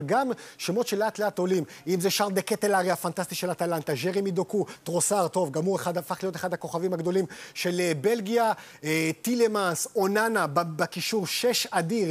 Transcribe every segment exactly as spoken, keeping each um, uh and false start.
גם שמות שלאט לאט עולים, אם זה שרל דה קטלארי הפנטסטי של אטלנטה, ג'רמי דוקו, טרוסר, טוב, גם הוא אחד, הפך להיות אחד הכוכבים הגדולים של בלגיה, טילמאנס, אוננה, בקישור שש אדיר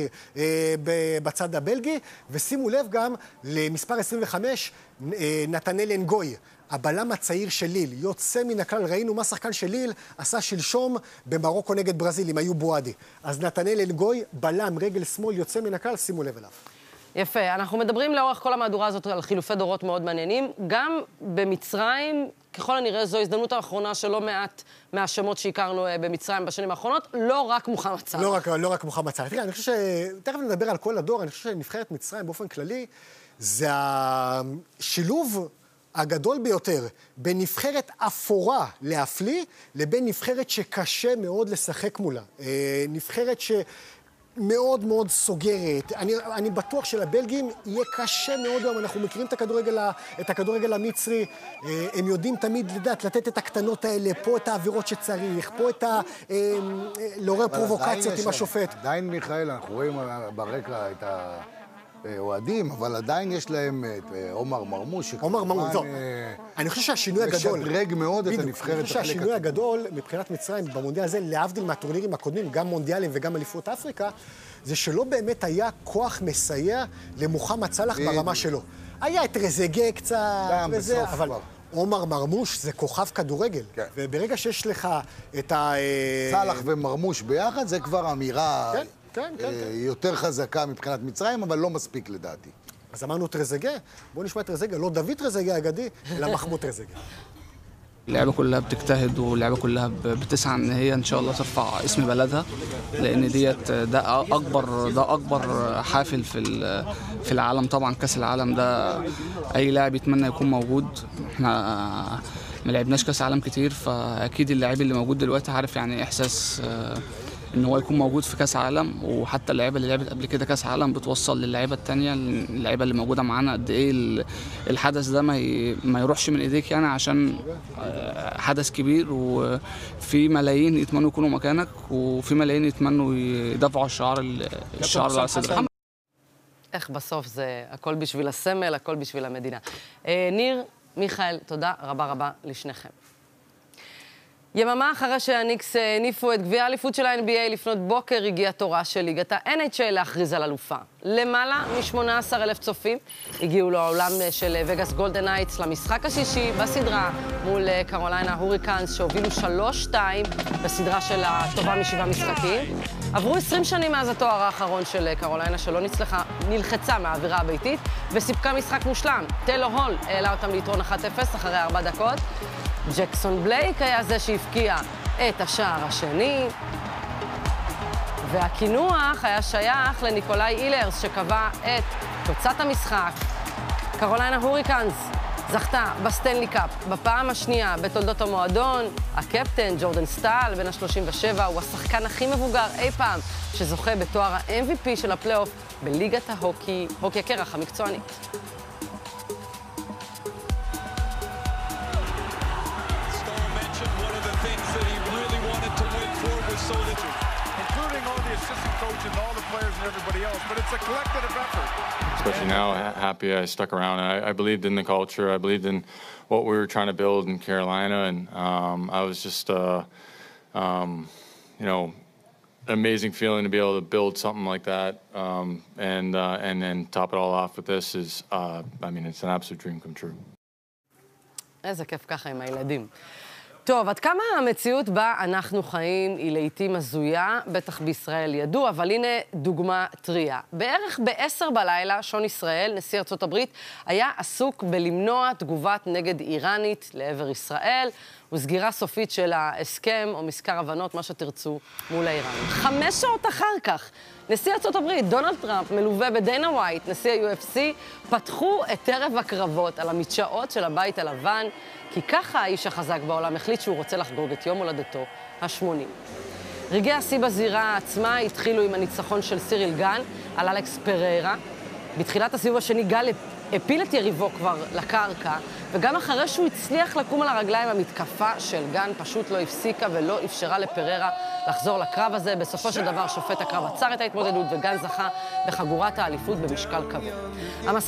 בצד הבלגי, ושימו לב גם למספר עשרים וחמש, נתנאל אנגוי, הבלם הצעיר של ליל, יוצא מן הכלל, ראינו מה שחקן של ליל עשה שלשום במרוקו נגד ברזיל, עם איוב בועדי. אז נתנאל אנגוי, בלם, רגל שמאל, יוצא מן הכלל, שימו לב אליו. יפה, אנחנו מדברים לאורך כל המהדורה הזאת על חילופי דורות מאוד מעניינים. גם במצרים, ככל הנראה, זו הזדמנות האחרונה שלא מעט מהשמות שהכרנו במצרים בשנים האחרונות, לא רק מוחמד סלאח. לא רק, לא רק מוחמד סלאח. תראה, אני חושב ש... תכף נדבר על כל הדור, אני חושב שנבחרת מצרים באופן כללי, זה השילוב הגדול ביותר בין נבחרת אפורה להפליא, לבין נבחרת שקשה מאוד לשחק מולה. נבחרת ש... מאוד מאוד סוגרת. אני, אני בטוח שלבלגים יהיה קשה מאוד היום. אנחנו מכירים את הכדורגל, את הכדורגל המצרי. הם יודעים תמיד לדעת, לתת את הקטנות האלה, פה את העבירות שצריך, פה את ה... לעורר פרובוקציות עם השופט. עדיין, מיכאל, אנחנו רואים ברקע את האוהדים, אבל עדיין יש להם את עומר מרמוש. עומר מרמוש, זו. אני חושב שהשינוי הגדול... משדרג מאוד את הנבחרת. אני חושב שהשינוי הגדול מבחינת מצרים במונדיאל הזה, להבדיל מהטורנירים הקודמים, גם מונדיאלים וגם אליפות אפריקה, זה שלא באמת היה כוח מסייע למוחמד סלאח ברמה שלו. היה את רזגה קצת, וזה, אבל עומר מרמוש זה כוכב כדורגל. וברגע שיש לך את ה... סלאח ומרמוש ביחד, זה כבר אמירה... כן, כן, כן. יותר חזקה מבחינת מצרים, אבל לא מספיק לדעתי. אז אמרנו את רזגה, בואו נשמע את רזגה, לא דוד רזגה אגדי, אלא מחמוד רזגה. اللعبة كلها بتجتهد واللعبة كلها بتسعى ان هي ان شاء الله ترفع اسم بلدها لان ديت ده اكبر ده اكبر حافل في في العالم طبعا كاس العالم ده اي لاعب يتمنى يكون موجود احنا ما لعبناش كاس عالم كتير فاكيد اللاعب اللي موجود دلوقتي عارف يعني احساس ان هو يكون موجود في كاس عالم وحتى اللعيبه اللي لعبت قبل كده كاس عالم بتوصل للعيبه الثانيه اللعيبه اللي موجوده معانا قد ايه الحدث ده ما ما يروحش من ايديك يعني عشان حدث كبير وفي ملايين يتمنوا يكونوا مكانك وفي ملايين يتمنوا يدافعوا الشعار الشعار على صدرهم. איך בסוף זה הכל בשביל הסמל, הכל בשביל המדינה. ניר, מיכאל, תודה רבה רבה לשניכם. יממה אחרי שהניקס הניפו את גביע האליפות של ה-אן בי איי לפנות בוקר, הגיע תורה של ליגת ה-אן אייץ' אל להכריז על אלופה. למעלה מ-שמונה עשר אלף צופים הגיעו לעולם של וגאס גולדן נייטס למשחק השישי בסדרה מול קרוליינה הוריקאנס שהובילו שלוש שתיים בסדרה של הטובה משבעה משחקים. עברו עשרים שנים מאז התואר האחרון של קרוליינה שלא נצלחה, נלחצה מהאווירה הביתית וסיפקה משחק מושלם. טיילור הול העלה אותם ליתרון אחת אפס אחרי ארבע דקות. ג'קסון בלייק היה זה שהפקיע את השער השני, והכינוח היה שייך לניקולאי אילרס שקבע את תוצאת המשחק. קרוליינה הוריקאנס זכתה בסטנלי קאפ בפעם השנייה בתולדות המועדון. הקפטן ג'ורדן סטאל בן ה-שלושים ושבע הוא השחקן הכי מבוגר אי פעם שזוכה בתואר ה-אם וי פי של הפלייאוף בליגת ההוקי, הוקי הקרח המקצוענית. including all the assistant coaches and all the players and everybody else, but it's a collective effort. Especially now, happy I stuck around. I, I believed in the culture. I believed in what we were trying to build in Carolina, and um, I was just, uh, um, you know, amazing feeling to be able to build something like that, um, and uh, and then top it all off with this is, uh, I mean, it's an absolute dream come true. איזה כיף ככה עם הילדים. טוב, עד כמה המציאות בה אנחנו חיים היא לעתים הזויה, בטח בישראל ידוע, אבל הנה דוגמה טריה. בערך בעשר בלילה, שון ישראל, נשיא ארצות הברית, היה עסוק בלמנוע תגובת נגד איראנית לעבר ישראל, וסגירה סופית של ההסכם או מזכר הבנות, מה שתרצו, מול האיראנים. חמש שעות אחר כך, נשיא ארצות הברית, דונלד טראמפ, מלווה בדיינה ווייט, נשיא ה-יו אף סי, פתחו את ערב הקרבות על המדשאות של הבית הלבן, כי ככה האיש החזק בעולם החליט שהוא רוצה לחגוג את יום הולדתו ה-שמונים. רגעי השיא בזירה עצמה התחילו עם הניצחון של סיריל גן על אלכס פריירה, בתחילת הסיבוב השני גל הפיל את יריבו כבר לקרקע, וגם אחרי שהוא הצליח לקום על הרגליים, המתקפה של גן פשוט לא הפסיקה ולא אפשרה לפררה לחזור לקרב הזה. בסופו של דבר שופט הקרב עצר את ההתמודדות, וגן זכה בחגורת האליפות במשקל כבד.